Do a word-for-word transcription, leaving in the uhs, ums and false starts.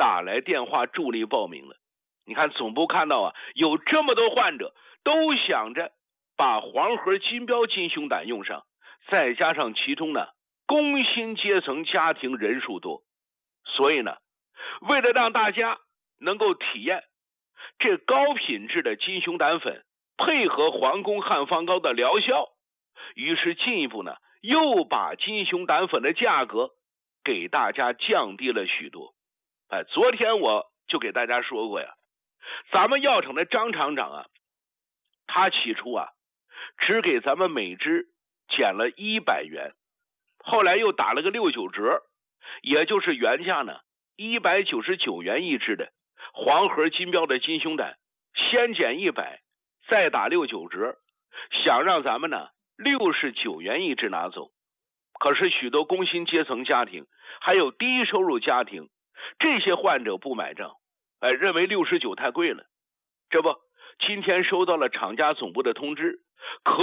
打来电话助力报名了。你看总部看到啊，有这么多患者都想着把黄河金标金熊胆用上，再加上其中呢工薪阶层家庭人数多，所以呢为了让大家能够体验这高品质的金熊胆粉配合皇宫汉方膏的疗效，于是进一步呢又把金熊胆粉的价格给大家降低了许多。哎，昨天我就给大家说过呀，咱们药厂的张厂长啊，他起初啊只给咱们每支减了一百元，后来又打了个六九折，也就是原价呢一百九十九元一支的黄河金标的金熊胆，先减一百再打六九折，想让咱们呢六十九元一支拿走。可是许多工薪阶层家庭还有低收入家庭，这些患者不买账，哎，认为六十九太贵了。这不，今天收到了厂家总部的通知，可